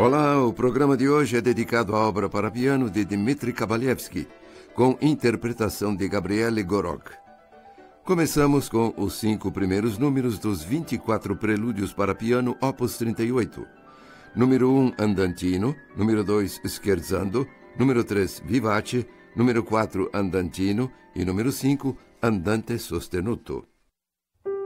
Olá, o programa de hoje é dedicado à obra para piano de Dmitri Kabalevsky, com interpretação de Gabriele Gorok. Começamos com os 5 primeiros números dos 24 prelúdios para piano, opus 38. Número 1, Andantino. Número 2, Scherzando. Número 3, Vivace. Número 4, Andantino. E número 5, Andante sostenuto.